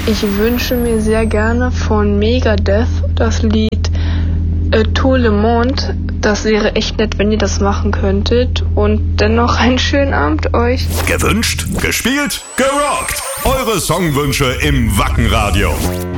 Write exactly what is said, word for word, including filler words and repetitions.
Ich wünsche mir sehr gerne von Megadeth das Lied äh, Tout le Monde. Das wäre echt nett, wenn ihr das machen könntet. Und dennoch einen schönen Abend euch. Gewünscht, gespielt, gerockt. Eure Songwünsche im Wacken Radio.